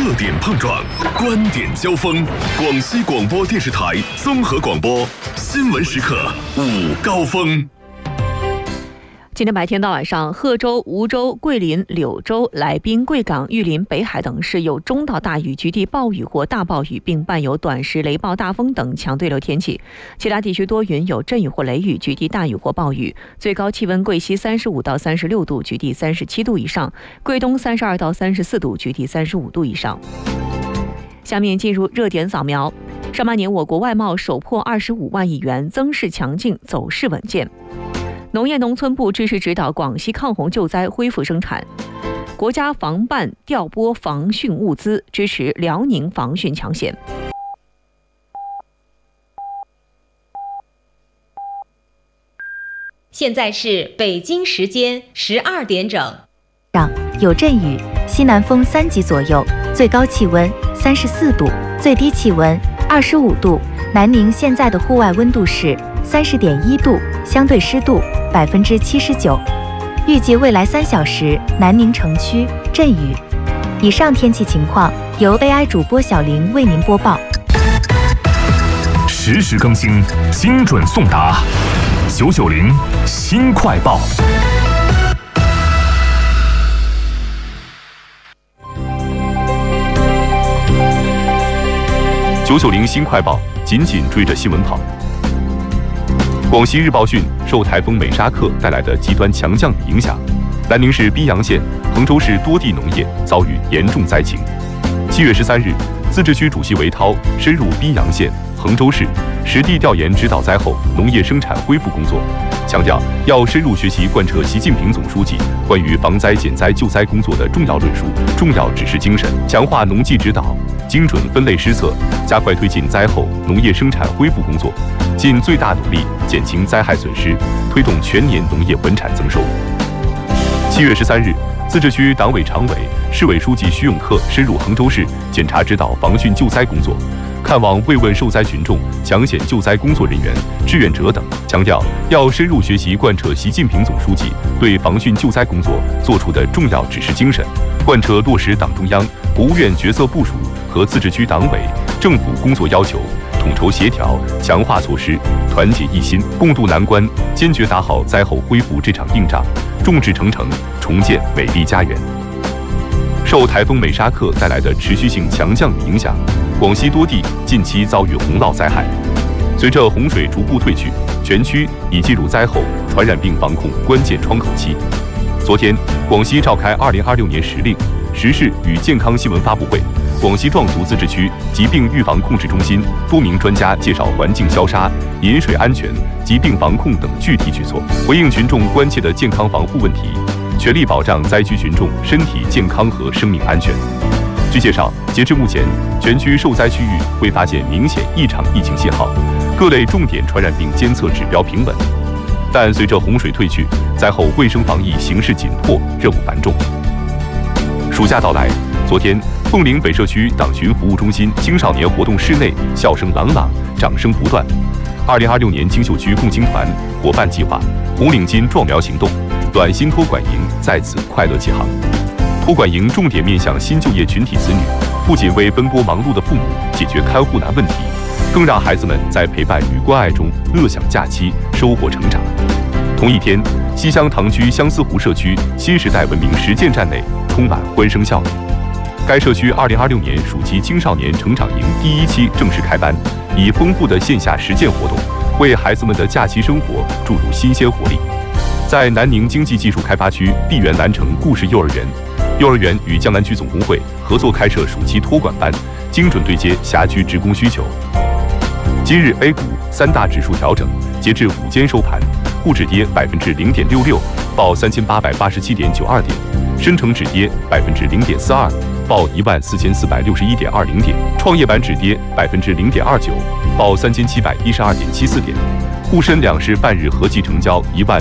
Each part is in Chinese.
热点碰撞，观点交锋。广西广播电视台综合广播新闻时刻午高峰。 今天白天到晚上，贺州、梧州、桂林、柳州、来宾、贵港、玉林、北海等市有中到大雨，局地暴雨或大暴雨，并伴有短时雷暴、大风等强对流天气。其他地区多云，有阵雨或雷雨，局地大雨或暴雨。最高气温：贵西35到36度，局地37度以上；贵东32到34度，局地35度以上。下面进入热点扫描。上半年我国外贸首破25万亿元，增势强劲，走势稳健。农业农村部支持指导广西抗洪救灾恢复生产，国家防办调拨防汛物资，支持辽宁防汛抢险。 现在是北京时间12点整。 有阵雨，西南风3级左右，最高气温34度，最低气温25度。南宁现在的户外温度是30.1度，相对湿度79%。预计未来3小时，南宁城区阵雨。以上天气情况由 AI 主播小玲为您播报。 实时更新，精准送达，990新快报。990新快报，紧紧追着新闻跑。广西日报讯，受台风美沙克带来的极端强降雨影响，南宁市宾阳县、衡州市多地农业遭遇严重灾情。7月13日，自治区主席韦涛深入宾阳县、衡州市，实地调研指导灾后农业生产恢复工作，强调要深入学习贯彻习近平总书记关于防灾减灾救灾工作的重要论述、重要指示精神，强化农技指导，精准分类施策，加快推进灾后农业生产恢复工作，尽最大努力减轻灾害损失，推动全年农业稳产增收。7月13日，自治区党委常委、市委书记徐永克深入衡州市检查指导防汛救灾工作，看望慰问受灾群众、抢险救灾工作人员、志愿者等，强调要深入学习贯彻习近平总书记对防汛救灾工作作出的重要指示精神，贯彻落实党中央、国务院决策部署和自治区党委、政府工作要求，统筹协调，强化措施，团结一心，共度难关，坚决打好灾后恢复这场硬仗，众志成城，重建美丽家园。受台风美沙克带来的持续性强降雨影响，广西多地近期遭遇洪涝灾害。随着洪水逐步退去，全区已进入灾后传染病防控关键窗口期。昨天，广西召开2026年时令、时事与健康新闻发布会。广西壮族自治区疾病预防控制中心多名专家介绍环境消杀、饮水安全、疾病防控等具体举措，回应群众关切的健康防护问题，全力保障灾区群众身体健康和生命安全。据介绍，截至目前，全区受灾区域未发现明显异常疫情信号，各类重点传染病监测指标平稳。但随着洪水退去，灾后卫生防疫形势紧迫，任务繁重。暑假到来，昨天，凤岭北社区党群服务中心青少年活动室内笑声朗朗，掌声不断。2026年金秀区共青团伙伴计划红领巾壮苗行动暖心托管营在此快乐启航。托管营重点面向新就业群体子女，不仅为奔波忙碌的父母解决看护难问题，更让孩子们在陪伴与关爱中乐享假期，收获成长。同一天，西乡塘区相思湖社区新时代文明实践站内充满欢声笑语。该社区2026年暑期青少年成长营第1期正式开班，以丰富的线下实践活动，为孩子们的假期生活注入新鲜活力。在南宁经济技术开发区碧园蓝城故事幼儿园，幼儿园与江南区总工会合作开设暑期托管班，精准对接辖区职工需求。今日 A 股3大指数调整，截至午间收盘，沪指跌0.66%，报3887.92点；深成指跌0.42%，报14461.20点；创业板指跌0.29%，报3712.74点；沪深两市半日合计成交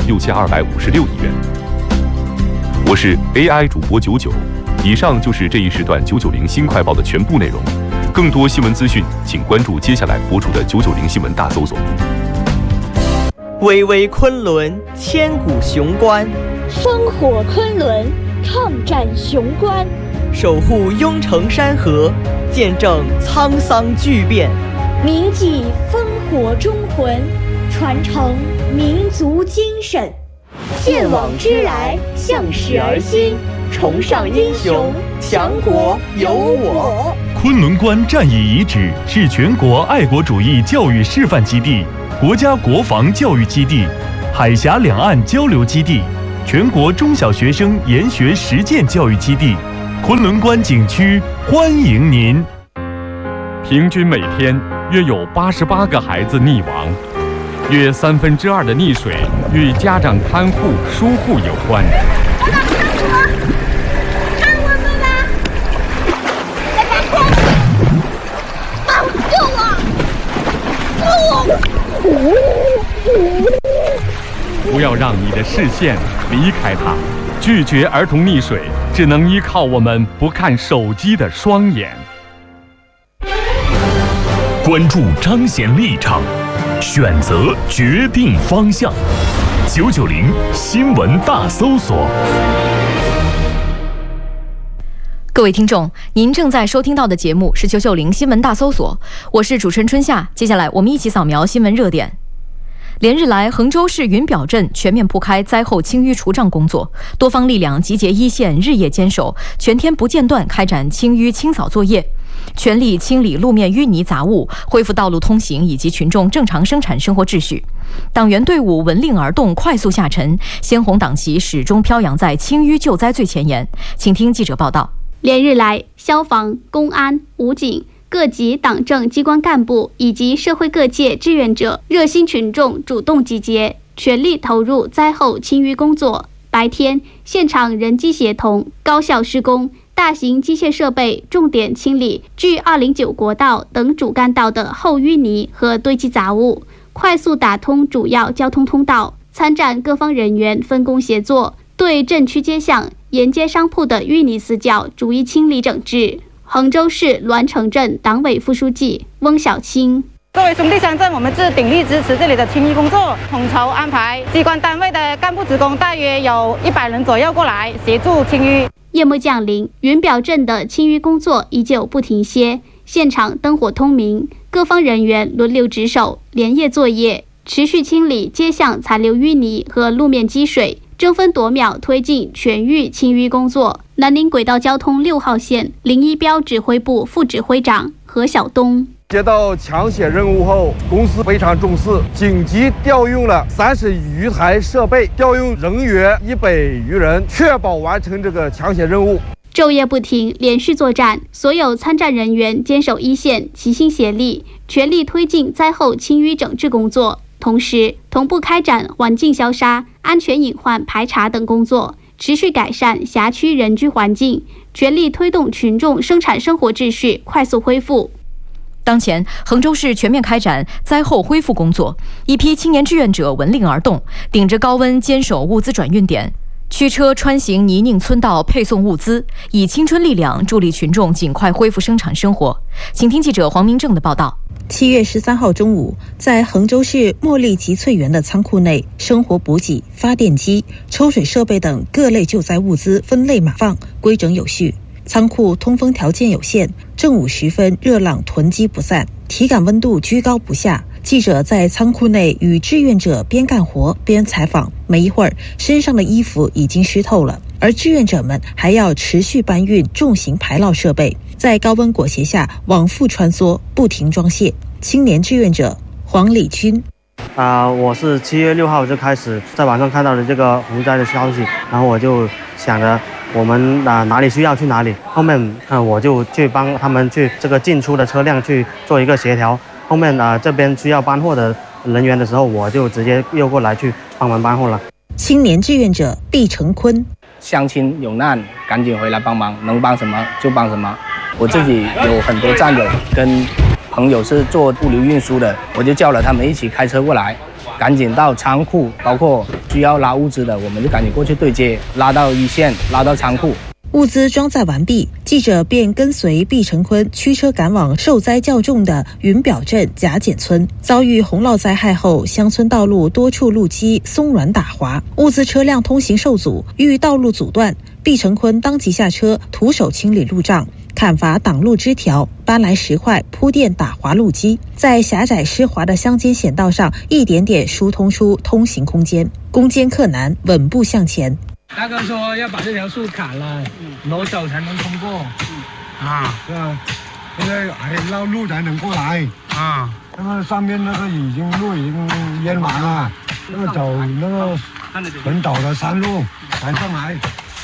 16256亿元。我是 AI 主播99，以上就是这一时段990新快报的全部内容。更多新闻资讯，请关注接下来播出的990新闻大搜索。 巍巍昆仑，千古雄关； 烽火昆仑，抗战雄关； 守护雍城山河，见证沧桑巨变， 铭记烽火忠魂，传承民族精神。见往知来，向史而新，崇尚英雄，强国有我。 昆仑关战役遗址是全国爱国主义教育示范基地、国家国防教育基地、海峡两岸交流基地、全国中小学生研学实践教育基地。昆仑关景区欢迎您。 平均每天约有88个孩子溺亡，约2/3的溺水与家长看护疏忽有关。 看我们吧！在打空！救我！ 不要让你的视线离开它，拒绝儿童溺水，只能依靠我们不看手机的双眼。 关注彰显立场，选择决定方向。990新闻大搜索。 各位听众，您正在收听到的节目是990新闻大搜索，我是主持人春夏。接下来我们一起扫描新闻热点。连日来，衡州市云表镇全面铺开灾后清淤除障工作，多方力量集结一线，日夜坚守，全天不间断开展清淤清扫作业，全力清理路面淤泥杂物，恢复道路通行以及群众正常生产生活秩序。党员队伍闻令而动，快速下沉，鲜红党旗始终飘扬在清淤救灾最前沿。请听记者报道。 连日来，消防、公安、武警各级党政机关干部以及社会各界志愿者、热心群众主动集结，全力投入灾后清淤工作。白天，现场人机协同，高效施工，大型机械设备重点清理距209国道等主干道的后淤泥和堆积杂物，快速打通主要交通通道。参战各方人员分工协作，对镇区街巷、沿街商铺的淤泥死角逐一清理整治。衡州市栾城镇党委副书记翁小青： 作为兄弟乡镇，我们是鼎力支持这里的清淤工作，统筹安排机关单位的干部职工大约有100人左右过来协助清淤。 夜幕降临，云表镇的清淤工作依旧不停歇，现场灯火通明，各方人员轮流值守，连夜作业，持续清理街巷残留淤泥和路面积水，争分夺秒推进全域清淤工作。南宁轨道交通6号线01标指挥部副指挥长何晓东： 接到抢险任务后，公司非常重视，紧急调用了30余台设备，调用人员100余人，确保完成这个抢险任务。 昼夜不停，连续作战，所有参战人员坚守一线，齐心协力，全力推进灾后清淤整治工作，同时同步开展环境消杀、安全隐患排查等工作，持续改善辖区人居环境，全力推动群众生产生活秩序快速恢复。 当前，衡州市全面开展灾后恢复工作，一批青年志愿者闻令而动，顶着高温坚守物资转运点，驱车穿行泥泞村道配送物资，以青春力量助力群众尽快恢复生产生活。请听记者黄明正的报道。 7月13号中午，在衡州市茉莉集萃园的仓库内，生活补给、发电机、抽水设备等各类救灾物资分类码放，规整有序。仓库通风条件有限，正午时分热浪囤积不散，体感温度居高不下。记者在仓库内与志愿者边干活边采访，没一会儿，身上的衣服已经湿透了，而志愿者们还要持续搬运重型排涝设备，在高温裹挟下往复穿梭，不停装卸。青年志愿者黄礼军： 我是7月6号就开始在网上看到了这个洪灾的消息，然后我就想着我们哪里需要去哪里，后面我就去帮他们去这个进出的车辆去做一个协调。后面这边需要搬货的人员的时候，我就直接又过来去帮忙搬货了。 青年志愿者毕成坤： 乡亲有难赶紧回来帮忙，能帮什么就帮什么。我自己有很多战友跟朋友是做物流运输的，我就叫了他们一起开车过来，赶紧到仓库，包括需要拉物资的，我们就赶紧过去对接，拉到一线，拉到仓库。 物资装载完毕，记者便跟随毕成坤驱车赶往受灾较重的云表镇贾简村。遭遇洪涝灾害后，乡村道路多处路基松软打滑，物资车辆通行受阻，遇道路阻断， 毕成坤当即下车，徒手清理路障，砍伐挡路枝条，搬来石块铺垫打滑路基，在狭窄湿滑的乡间险道上一点点疏通出通行空间。攻坚克难，稳步向前。 大哥说要把这条树砍了，挪走才能通过。 对啊，现在还绕路才能过来那个上面那个路已经淹完了，那个走那个很陡的山路才上来。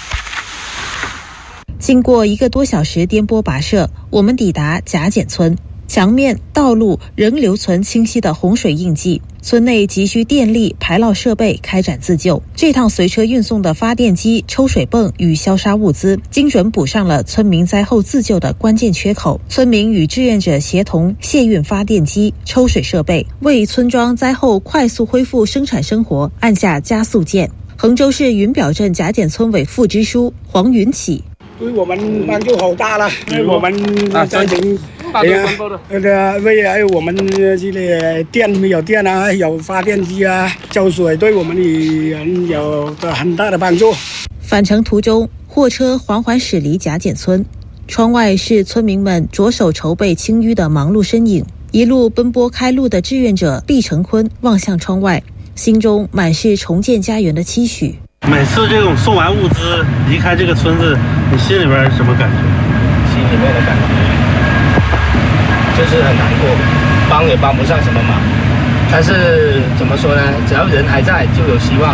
经过1个多小时颠簸跋涉，我们抵达甲简村。墙面、道路仍留存清晰的洪水印记，村内急需电力、排涝设备开展自救。这趟随车运送的发电机、抽水泵与消杀物资，精准补上了村民灾后自救的关键缺口。村民与志愿者协同卸运发电机、抽水设备，为村庄灾后快速恢复生产生活按下加速键。衡州市云表镇甲简村委副支书黄云启。 对我们帮助好大了，我们家庭未来我们这里电没有电啊，有发电机啊，浇水对我们人有很大的帮助。 返程途中，货车缓缓驶离甲简村，窗外是村民们着手筹备清淤的忙碌身影。一路奔波开路的志愿者毕成坤望向窗外，心中满是重建家园的期许。 每次这种送完物资离开这个村子，你心里边什么感觉？ 心里面的感觉就是很难过，帮也帮不上什么忙，但是怎么说呢？只要人还在，就有希望。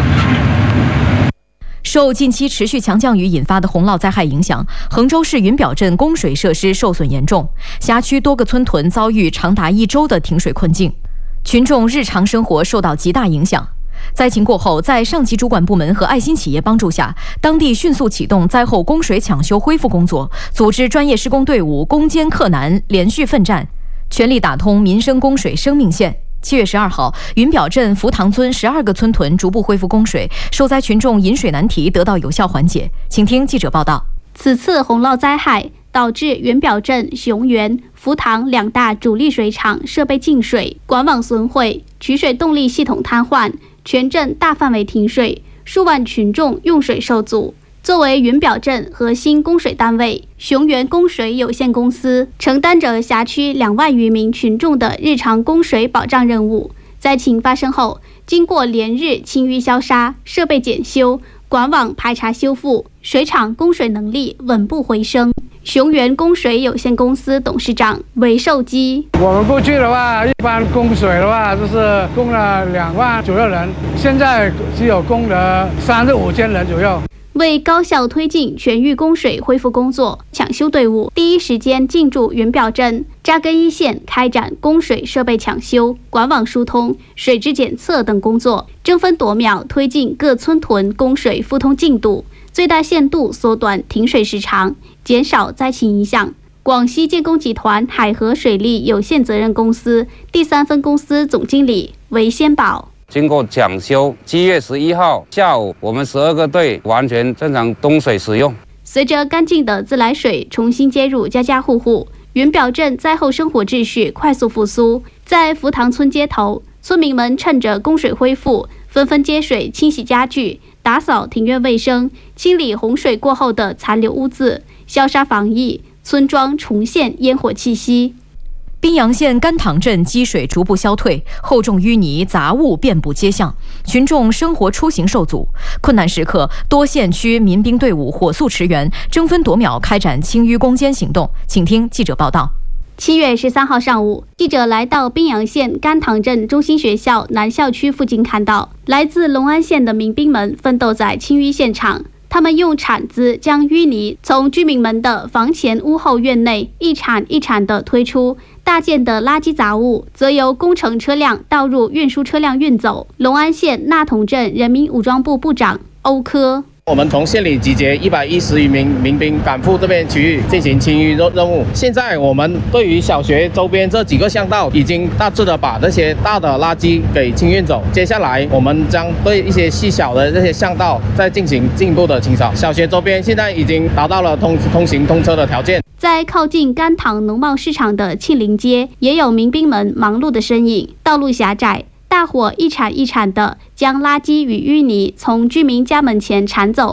受近期持续强降雨引发的洪涝灾害影响，衡州市云表镇供水设施受损严重，辖区多个村屯遭遇长达1周的停水困境，群众日常生活受到极大影响。灾情过后，在上级主管部门和爱心企业帮助下，当地迅速启动灾后供水抢修恢复工作，组织专业施工队伍攻坚克难，连续奋战，全力打通民生供水生命线。7月12号，云表镇福塘村12个村屯逐步恢复供水，受灾群众饮水难题得到有效缓解。请听记者报道。 此次洪涝灾害导致云表镇、雄原、福塘2大主力水厂设备进水，管网损毁，取水动力系统瘫痪，全镇大范围停水，数万群众用水受阻。作为云表镇核心供水单位，雄原供水有限公司承担着辖区2万余名群众的日常供水保障任务。灾情发生后，经过连日清淤消杀、设备检修、管网排查修复，水厂供水能力稳步回升。雄原供水有限公司董事长韦寿基： 我们过去的话，一般供水的话就是供了2万左右人，现在只有供了3至5千人左右。 为高效推进全域供水恢复工作，抢修队伍第一时间进驻云表镇，扎根一线，开展供水设备抢修、管网疏通、水质检测等工作，争分夺秒推进各村屯供水复通进度，最大限度缩短停水时长，减少灾情影响。广西建工集团海河水利有限责任公司第3分公司总经理韦先宝： 经过抢修，7月11号下午，我们12个队完全正常供水使用。 随着干净的自来水重新接入家家户户，云表镇灾后生活秩序快速复苏。在福塘村街头，村民们趁着供水恢复，纷纷接水清洗家具，打扫庭院卫生，清理洪水过后的残留污渍，消杀防疫，村庄重现烟火气息。 宾阳县甘塘镇积水逐步消退，厚重淤泥杂物遍布街巷，群众生活出行受阻。困难时刻，多县区民兵队伍火速驰援，争分夺秒开展清淤攻坚行动。请听记者报道。 7月13号上午，记者来到宾阳县甘塘镇中心学校南校区附近，看到来自隆安县的民兵们奋斗在清淤现场。他们用铲子将淤泥从居民们的房前屋后院内一铲一铲地推出，大件的垃圾杂物则由工程车辆倒入运输车辆运走。隆安县纳同镇人民武装部部长欧科： 我们从县里集结110余名民兵赶赴这边区域进行清淤任务。现在我们对于小学周边这几个巷道已经大致的把这些大的垃圾给清运走。接下来我们将对一些细小的这些巷道再进行进一步的清扫。小学周边现在已经达到了通行通车的条件。 在靠近甘塘农贸市场的庆林街，也有民兵们忙碌的身影。道路狭窄，大伙一铲一铲地将垃圾与淤泥从居民家门前铲走，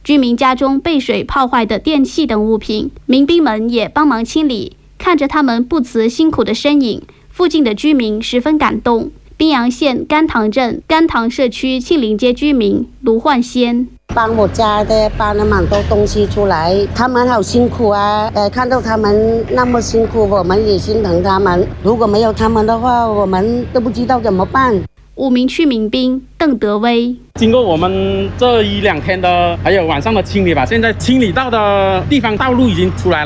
居民家中被水泡坏的电器等物品，民兵们也帮忙清理。看着他们不辞辛苦的身影，附近的居民十分感动。宾阳县甘塘镇甘塘社区庆林街居民卢焕先。 帮我家的搬了蛮多东西出来，他们好辛苦啊！看到他们那么辛苦，我们也心疼他们。如果没有他们的话，我们都不知道怎么办。 武鸣区民兵邓德威， 经过我们这1-2天的，还有晚上的清理吧，现在清理到的地方道路已经出来了。